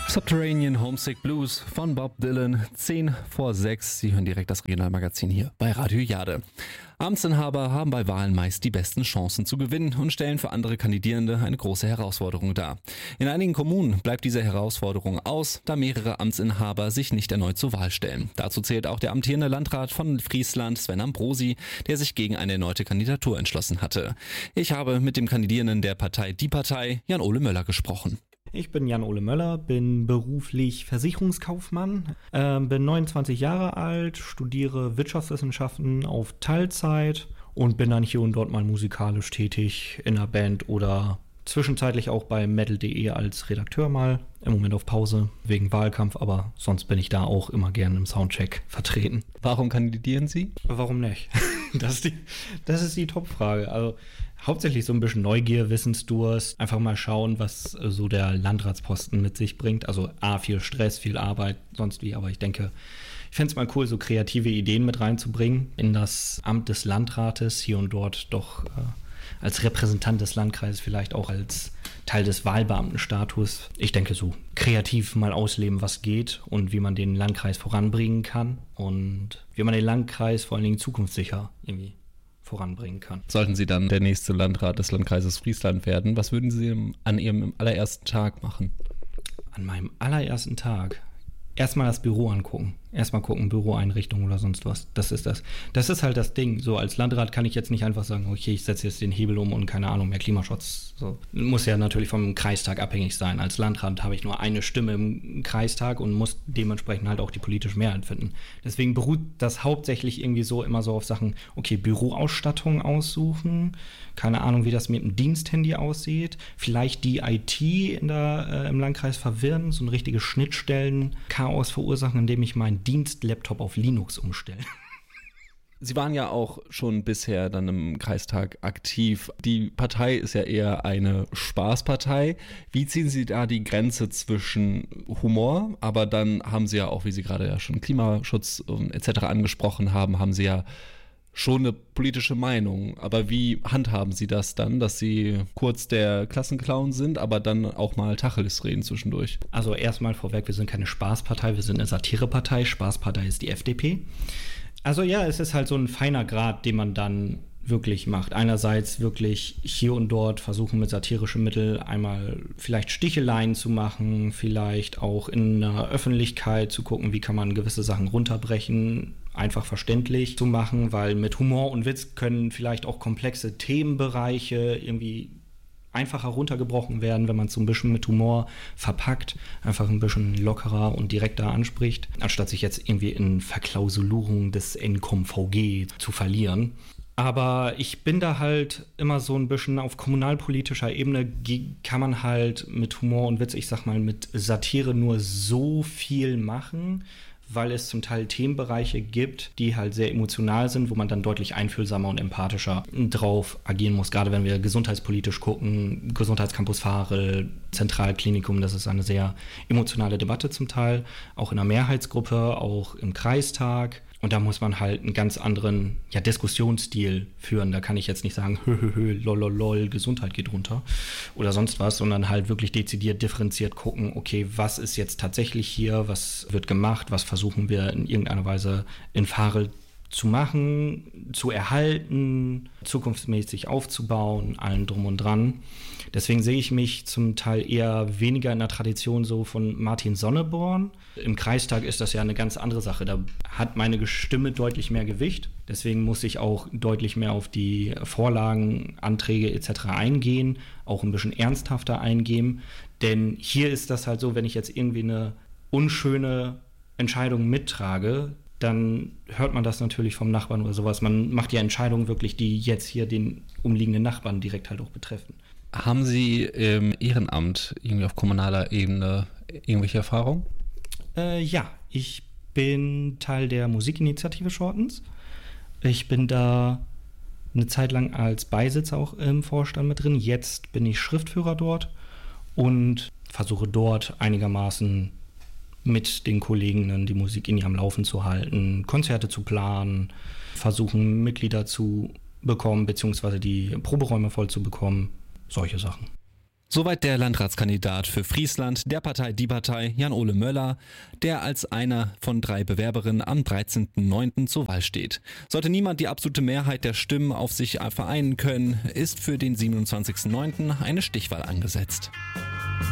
Subterranean Homesick Blues von Bob Dylan, 10 vor 6. Sie hören direkt das Regionalmagazin hier bei Radio Jade. Amtsinhaber haben bei Wahlen meist die besten Chancen zu gewinnen und stellen für andere Kandidierende eine große Herausforderung dar. In einigen Kommunen bleibt diese Herausforderung aus, da mehrere Amtsinhaber sich nicht erneut zur Wahl stellen. Dazu zählt auch der amtierende Landrat von Friesland, Sven Ambrosi, der sich gegen eine erneute Kandidatur entschlossen hatte. Ich habe mit dem Kandidierenden der Partei Die Partei, Jan-Ole Möller, gesprochen. Ich bin Jan-Ole Möller, bin beruflich Versicherungskaufmann, bin 29 Jahre alt, studiere Wirtschaftswissenschaften auf Teilzeit und bin dann hier und dort mal musikalisch tätig in einer Band oder zwischenzeitlich auch bei metal.de als Redakteur mal. Im Moment auf Pause wegen Wahlkampf, aber sonst bin ich da auch immer gerne im Soundcheck vertreten. Warum kandidieren Sie? Warum nicht? Das ist die Top-Frage. Also hauptsächlich so ein bisschen Neugier, Wissensdurst. Einfach mal schauen, was so der Landratsposten mit sich bringt. Also viel Stress, viel Arbeit, sonst wie. Aber ich denke, ich fände es mal cool, so kreative Ideen mit reinzubringen in das Amt des Landrates. Hier und dort doch als Repräsentant des Landkreises, vielleicht auch als Teil des Wahlbeamtenstatus. Ich denke so, kreativ mal ausleben, was geht und wie man den Landkreis voranbringen kann und wie man den Landkreis vor allen Dingen zukunftssicher irgendwie voranbringen kann. Sollten Sie dann der nächste Landrat des Landkreises Friesland werden, was würden Sie an Ihrem allerersten Tag machen? An meinem allerersten Tag? Erstmal das Büro angucken. Erstmal gucken, Büroeinrichtung oder sonst was. Das ist das. Das ist halt das Ding. So als Landrat kann ich jetzt nicht einfach sagen, okay, ich setze jetzt den Hebel um und keine Ahnung, mehr Klimaschutz. So. Muss ja natürlich vom Kreistag abhängig sein. Als Landrat habe ich nur eine Stimme im Kreistag und muss dementsprechend halt auch die politische Mehrheit finden. Deswegen beruht das hauptsächlich irgendwie so immer so auf Sachen, okay, Büroausstattung aussuchen, keine Ahnung, wie das mit dem Diensthandy aussieht, vielleicht die IT im Landkreis verwirren, so ein richtiges Schnittstellen-Chaos verursachen, indem ich meinen Dienstlaptop auf Linux umstelle. Sie waren ja auch schon bisher dann im Kreistag aktiv. Die Partei ist ja eher eine Spaßpartei. Wie ziehen Sie da die Grenze zwischen Humor, aber dann haben Sie ja auch, wie Sie gerade ja schon Klimaschutz etc. angesprochen haben, haben Sie ja schon eine politische Meinung. Aber wie handhaben Sie das dann, dass Sie kurz der Klassenclown sind, aber dann auch mal Tacheles reden zwischendurch? Also erstmal vorweg, wir sind keine Spaßpartei, wir sind eine Satirepartei. Spaßpartei ist die FDP. Also ja, es ist halt so ein feiner Grad, den man dann wirklich macht. Einerseits wirklich hier und dort versuchen mit satirischen Mitteln einmal vielleicht Sticheleien zu machen, vielleicht auch in der Öffentlichkeit zu gucken, wie kann man gewisse Sachen runterbrechen, einfach verständlich zu machen, weil mit Humor und Witz können vielleicht auch komplexe Themenbereiche irgendwie einfacher runtergebrochen werden, wenn man es so ein bisschen mit Humor verpackt, einfach ein bisschen lockerer und direkter anspricht, anstatt sich jetzt irgendwie in Verklausulierung des NCOM-VG zu verlieren. Aber ich bin da halt immer so ein bisschen auf kommunalpolitischer Ebene, kann man halt mit Humor und Witz, ich sag mal mit Satire nur so viel machen, weil es zum Teil Themenbereiche gibt, die halt sehr emotional sind, wo man dann deutlich einfühlsamer und empathischer drauf agieren muss. Gerade wenn wir gesundheitspolitisch gucken, Gesundheitscampus Varel, Zentralklinikum, das ist eine sehr emotionale Debatte zum Teil, auch in der Mehrheitsgruppe, auch im Kreistag. Und da muss man halt einen ganz anderen Diskussionsstil führen. Da kann ich jetzt nicht sagen, lololol, Gesundheit geht runter oder sonst was, sondern halt wirklich dezidiert, differenziert gucken, okay, was ist jetzt tatsächlich hier, was wird gemacht, was versuchen wir in irgendeiner Weise in Varel zu machen, zu erhalten, zukunftsmäßig aufzubauen, allen drum und dran. Deswegen sehe ich mich zum Teil eher weniger in der Tradition so von Martin Sonneborn. Im Kreistag ist das ja eine ganz andere Sache. Da hat meine Stimme deutlich mehr Gewicht. Deswegen muss ich auch deutlich mehr auf die Vorlagen, Anträge etc. eingehen, auch ein bisschen ernsthafter eingehen. Denn hier ist das halt so, wenn ich jetzt irgendwie eine unschöne Entscheidung mittrage, dann hört man das natürlich vom Nachbarn oder sowas. Man macht ja Entscheidungen wirklich, die jetzt hier den umliegenden Nachbarn direkt halt auch betreffen. Haben Sie im Ehrenamt irgendwie auf kommunaler Ebene irgendwelche Erfahrungen? Ja, ich bin Teil der Musikinitiative Shortens. Ich bin da eine Zeit lang als Beisitzer auch im Vorstand mit drin. Jetzt bin ich Schriftführer dort und versuche dort einigermaßen mit den Kolleginnen die Musik in ihrem Laufen zu halten, Konzerte zu planen, versuchen Mitglieder zu bekommen, beziehungsweise die Proberäume voll zu bekommen, solche Sachen. Soweit der Landratskandidat für Friesland der Partei Die Partei, Jan-Ole Möller, der als einer von 3 Bewerberinnen am 13.09. zur Wahl steht. Sollte niemand die absolute Mehrheit der Stimmen auf sich vereinen können, ist für den 27.09. eine Stichwahl angesetzt.